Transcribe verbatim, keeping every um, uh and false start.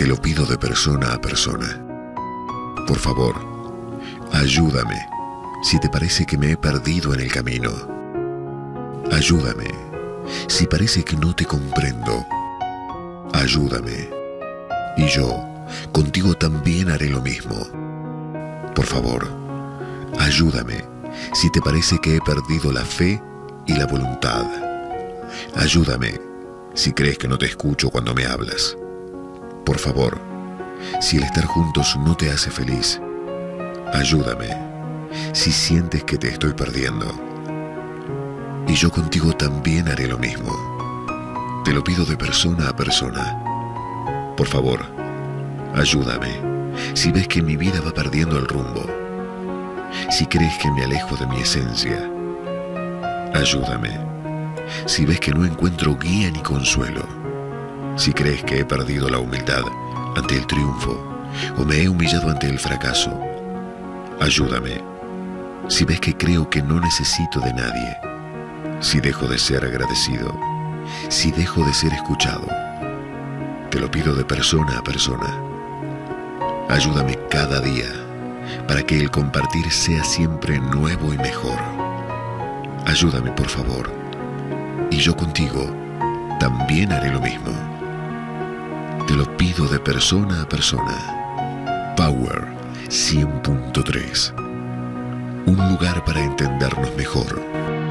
Te lo pido de persona a persona. Por favor, ayúdame si te parece que me he perdido en el camino. Ayúdame si parece que no te comprendo. Ayúdame. Y yo, contigo también haré lo mismo. Por favor, ayúdame si te parece que he perdido la fe y la voluntad. Ayúdame si crees que no te escucho cuando me hablas. Por favor, si el estar juntos no te hace feliz, ayúdame si sientes que te estoy perdiendo. Y yo contigo también haré lo mismo. Te lo pido de persona a persona. Por favor, ayúdame si ves que mi vida va perdiendo el rumbo. Si crees que me alejo de mi esencia, ayúdame si ves que no encuentro guía ni consuelo. Si crees que he perdido la humildad ante el triunfo o me he humillado ante el fracaso, ayúdame si ves que creo que no necesito de nadie. Si dejo de ser agradecido, si dejo de ser escuchado, te lo pido de persona a persona. Ayúdame cada día para que el compartir sea siempre nuevo y mejor. Ayúdame, por favor, y yo contigo también haré lo mismo. Te lo pido de persona a persona. Power cien punto tres. Un lugar para entendernos mejor.